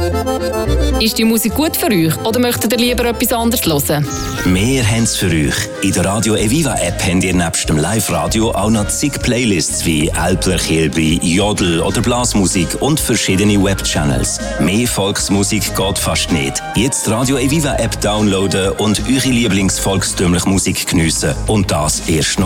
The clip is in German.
Ist die Musik gut für euch oder möchtet ihr lieber etwas anderes hören? Wir haben es für euch. In der Radio Eviva App habt ihr nebst dem Live-Radio auch noch zig Playlists wie Alpler Kilby, Jodel oder Blasmusik und verschiedene Webchannels. Mehr Volksmusik geht fast nicht. Jetzt die Radio Eviva App downloaden und eure Lieblingsvolkstümliche Musik geniessen. Und das erst noch